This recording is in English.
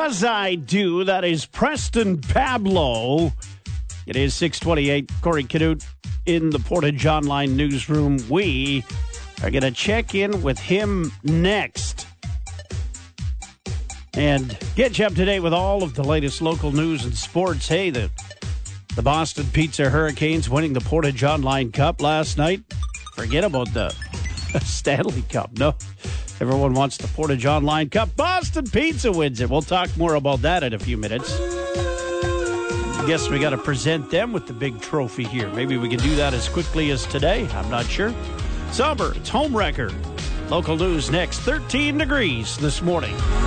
Because I do. That is Preston Pablo. It is 6:28. Corey Canute in the Portage Online newsroom. We are going to check in with him next and get you up to date with all of the latest local news and sports. Hey, the Boston Pizza Hurricanes winning the Portage Online Cup last night. Forget about the Stanley Cup. No, everyone wants the Portage Online Cup. Boston Pizza wins it. We'll talk more about that in a few minutes. I guess we got to present them with the big trophy here. Maybe we can do that as quickly as today. I'm not sure. Summer, it's home record. Local news next. 13 degrees this morning.